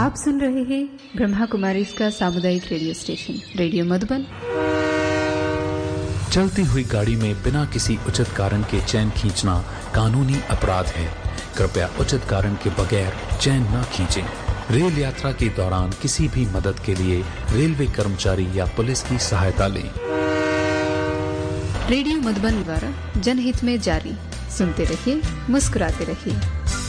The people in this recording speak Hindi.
आप सुन रहे हैं ब्रह्मा कुमारी का सामुदायिक रेडियो स्टेशन रेडियो मधुबन। चलती हुई गाड़ी में बिना किसी उचित कारण के चैन खींचना कानूनी अपराध है। कृपया उचित कारण के बगैर चैन न खींचें। रेल यात्रा के दौरान किसी भी मदद के लिए रेलवे कर्मचारी या पुलिस की सहायता लें। रेडियो मधुबन द्वारा जनहित में जारी। सुनते रहिए, मुस्कुराते रहिए।